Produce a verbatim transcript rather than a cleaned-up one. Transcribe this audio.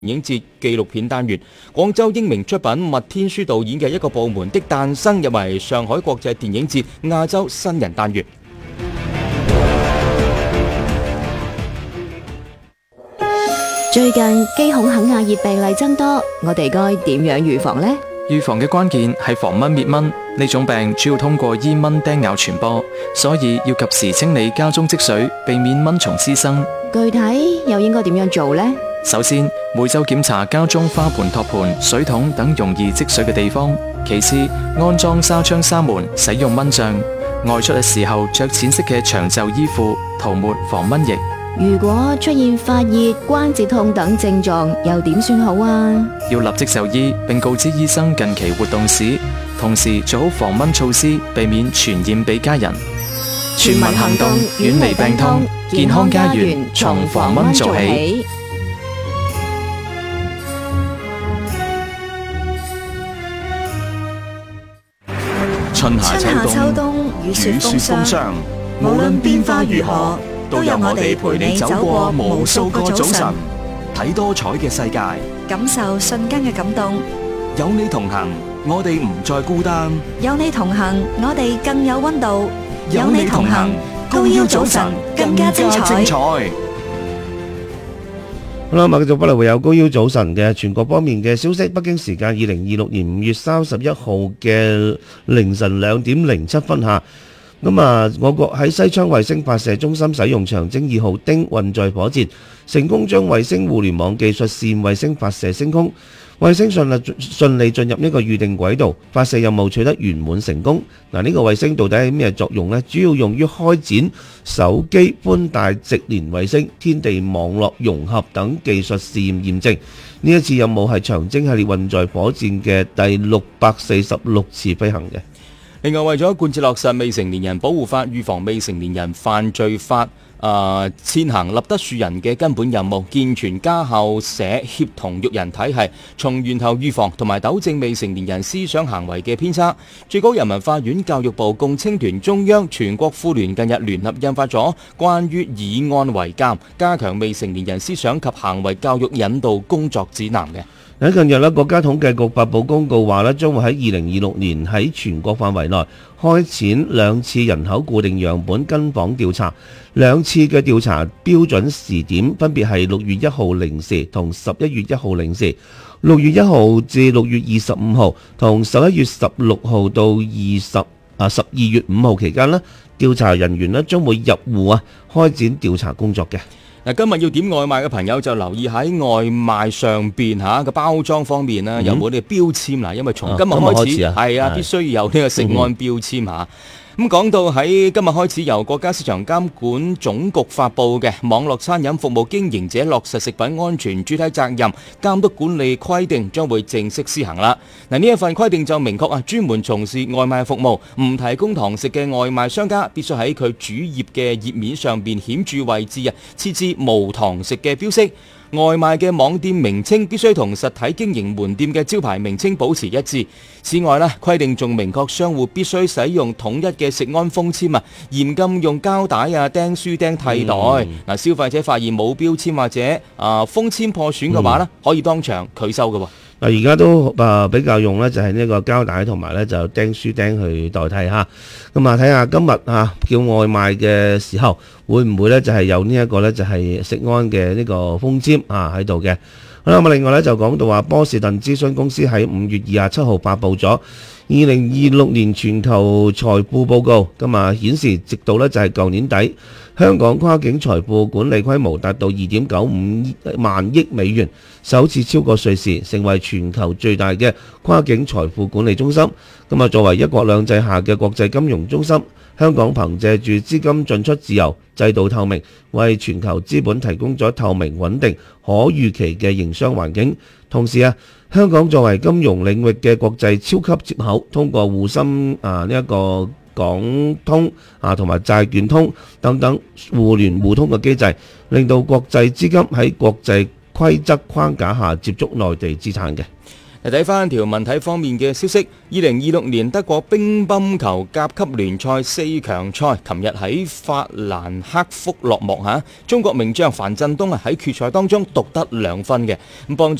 影節紀錄片單元，廣州英明出品麥天書導演嘅一個部門的誕生入圍上海國際電影節亞洲新人單元。 最近肌孔肯亞熱病例增多，我哋該點樣預防呢？ 預防嘅關鍵係防蚊滅蚊，呢種病主要通過衣蚊叮咬傳播，所以要及時清理家中積水，避免蚊蟲滋生。 具體又應該點樣做呢？ 首先，每周檢查家中花盆、托盤、水桶等容易積水嘅地方。其次，安裝紗窗紗門，使用蚊帳。外出嘅時候着淺色嘅長袖衣褲，塗抹防蚊液。 如果出現發熱、關節痛等症狀，又點算好啊？ 要立即就醫，並告知醫生近期活動史，同時做好防蚊措施，避免傳染俾家人。全民行動，遠離病痛，健康家園從防蚊做起。 春夏秋冬， 雨雪風霜，無論變化如何，都有我哋陪你走過無數個早晨，睇多彩嘅世界， 感受瞬間嘅感動。 有你同行，我哋唔再孤單。 有你同行，我哋更有溫度。 有你同行，高腰早晨更加精彩。 好啦，繼續不嚟會有高腰早晨嘅全國方面嘅消息。北京時間二零二六年五月三十一號嘅凌晨兩點零七分下，咁啊，我國喺西昌衛星發射中心使用長征二號丁運載火箭，成功將衛星互聯網技術試驗衛星發射升空。衛星順利順利進入呢個預定軌道，發射任務取得圓滿成功。嗱，呢個衛星到底係咩作用呢？主要用於開展手機寬帶直連衛星、天地網絡融合等技術試驗驗證。呢一次任務係長征系列運載火箭嘅第六百四十六次飛行嘅。 另外，為咗貫徹落實未成年人保護法、預防未成年人犯罪法，誒踐行立德樹人嘅根本任務，健全家校社協同育人體系，從源頭預防同埋糾正未成年人思想行為嘅偏差。最高人民法院、教育部、共青團、中央、全國婦聯近日聯合印發咗關於以案為鑑，加強未成年人思想及行為教育引導工作指南嘅。 喺近日咧，國家統計局發布公告話咧，將會喺二零二六年喺全國範圍內開展兩次人口固定樣本跟訪調查，兩次嘅調查標準時點分別係六月一號零時同十一月一號零時，六月一號至六月二十五號同十一月十六號到二十啊十二月五號期間咧，調查人員咧將會入戶啊開展調查工作嘅。 嗱，今日要點外賣嘅朋友就留意喺外賣上邊嚇個包裝方面啦，有冇啲標籤啦？因為從今日開始係啊，必須要有呢個食安標籤嚇。咁講到喺今日開始由國家市場監管總局發布嘅網絡餐飲服務經營者落實食品安全主體責任監督管理規定將會正式施行啦。嗱，呢一份規定就明確啊，專門從事外賣服務唔提供堂食嘅外賣商家必須喺佢主頁嘅頁面上邊顯著位置啊設置無堂食嘅標識。外賣嘅網店名稱必須同實體經營門店嘅招牌名稱保持一致。此外咧，規定仲明確商戶必須使用統一嘅食安封籤啊，嚴禁用膠帶啊、釘書釘替代。嗱、嗯，消費者發現冇標籤或者啊封籤破損嘅話咧，可以當場拒收嘅。 嗱，而家都誒比較用咧，就係呢個膠帶同埋咧就釘書釘去代替嚇。咁啊，睇下今日啊叫外賣嘅時候，會唔會咧就係有呢一個咧就係食安嘅呢個封籤啊喺度嘅。好啦，咁另外咧就講到話波士頓諮詢公司喺五月二十七號發布咗二零二六年全球財富報告，咁啊顯示直到咧就係舊年底，香港跨境財富管理規模達到二點九五萬億美元，首次超過瑞士，成為全球最大嘅跨境財富管理中心。咁啊，作為一國兩制下嘅國際金融中心，香港憑借住資金進出自由、制度透明，為全球資本提供咗透明、穩定、可預期嘅營商環境。同時啊，香港作為金融領域嘅國際超級接口，通過滬深啊呢一個港通啊同埋債券通等等互聯互通嘅機制，令到國際資金喺國際規則框架下接觸內地資產嘅。 睇翻條文體方面嘅消息，二零二六年德國乒乓球甲級聯賽四強賽，琴日喺法蘭克福落幕嚇。中國名將樊振東啊喺決賽當中獨得兩分嘅，咁幫